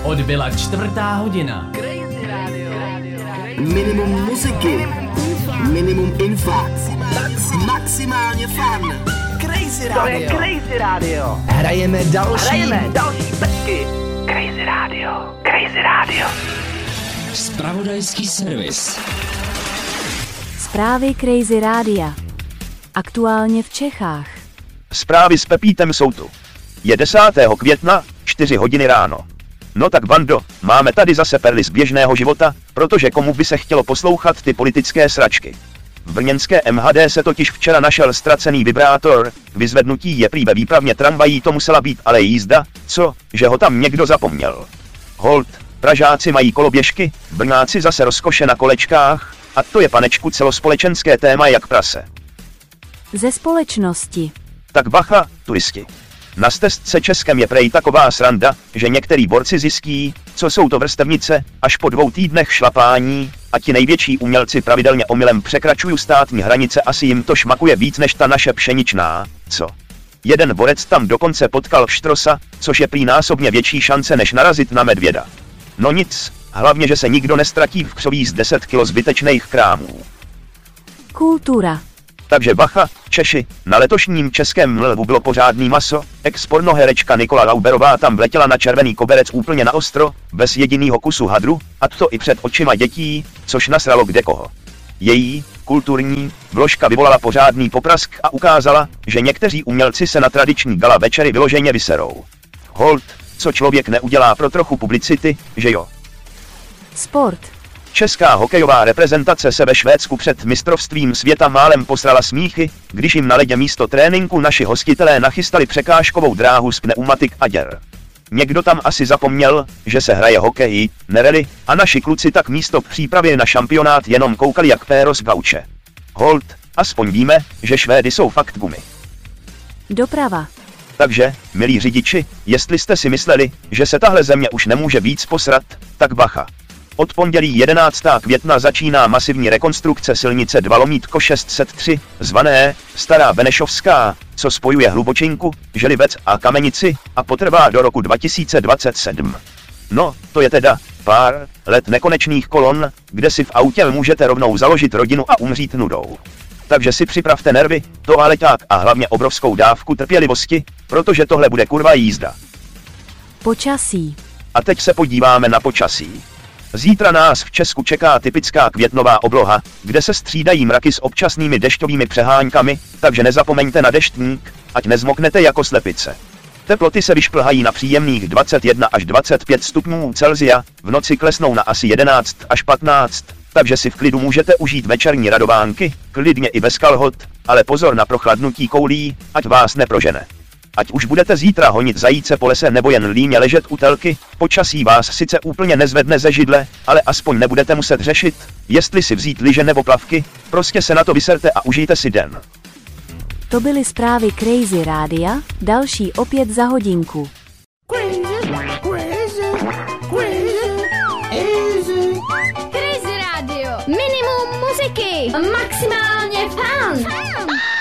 Odbyla 4:00. Minimum muziky, minimum info, maximálně fun. Crazy Radio. To je Crazy Radio. Hrajeme další pecky. Crazy Radio. Crazy Radio. Zpravodajský servis. Zprávy Crazy Rádia. Aktuálně v Čechách. Zprávy s Pepítem jsou tu. Je 10. května, 4 hodiny ráno. No tak bando, máme tady zase perly z běžného života, protože komu by se chtělo poslouchat ty politické sračky. V brněnské MHD se totiž včera našel ztracený vibrátor, k vyzvednutí je prý ve výpravně tramvají to musela být ale jízda, co, že ho tam někdo zapomněl. Hold, Pražáci mají koloběžky, Brňáci zase rozkoše na kolečkách, a to je panečku celospolečenské téma jak prase. Ze společnosti. Tak bacha, turisti. Na stezce Českem je prej taková sranda, že některý borci zjistí, co jsou to vrstevnice, až po 2 týdnech šlapání, a ti největší umělci pravidelně omylem překračují státní hranice, asi jim to šmakuje víc než ta naše pšeničná, co? Jeden borec tam dokonce potkal štrosa, což je prý násobně větší šance než narazit na medvěda. No nic, hlavně že se nikdo nestratí v křoví z 10 kilo zbytečných krámů. Kultura. Takže bacha, Češi, na letošním českém Mlvu bylo pořádný maso, ex-pornoherečka Nikola Lauberová tam vletěla na červený koberec úplně na ostro, bez jedinýho kusu hadru, a to i před očima dětí, což nasralo kdekoho. Její kulturní vložka vyvolala pořádný poprask a ukázala, že někteří umělci se na tradiční gala večery vyloženě vyserou. Hold, co člověk neudělá pro trochu publicity, že jo? Sport. Česká hokejová reprezentace se ve Švédsku před mistrovstvím světa málem posrala smíchy, když jim na ledě místo tréninku naši hostitelé nachystali překážkovou dráhu z pneumatik a děr. Někdo tam asi zapomněl, že se hraje hokej, nereli, a naši kluci tak místo přípravy na šampionát jenom koukali jak péro z gauče. Hold, aspoň víme, že Švédy jsou fakt gumy. Doprava. Takže, milí řidiči, jestli jste si mysleli, že se tahle země už nemůže víc posrat, tak bacha. Od pondělí 11. května začíná masivní rekonstrukce silnice 2/603, zvané Stará Benešovská, co spojuje Hlubočinku, Želivec a Kamenici, a potrvá do roku 2027. No, to je teda pár let nekonečných kolon, kde si v autě můžete rovnou založit rodinu a umřít nudou. Takže si připravte nervy, toaleťák a hlavně obrovskou dávku trpělivosti, protože tohle bude kurva jízda. Počasí. A teď se podíváme na počasí. Zítra nás v Česku čeká typická květnová obloha, kde se střídají mraky s občasnými dešťovými přeháňkami, takže nezapomeňte na deštník, ať nezmoknete jako slepice. Teploty se vyšplhají na příjemných 21 až 25 stupňů Celsia, v noci klesnou na asi 11 až 15, takže si v klidu můžete užít večerní radovánky, klidně i bez kalhot, ale pozor na prochladnutí koulí, ať vás neprožene. Ať už budete zítra honit zajíce po lese nebo jen líně ležet u telky, počasí vás sice úplně nezvedne ze židle, ale aspoň nebudete muset řešit, jestli si vzít lyže nebo plavky, prostě se na to vyserte a užijte si den. To byly zprávy Crazy Rádia, další opět za hodinku. Crazy Radio. Minimum muziky. Maximálně fun.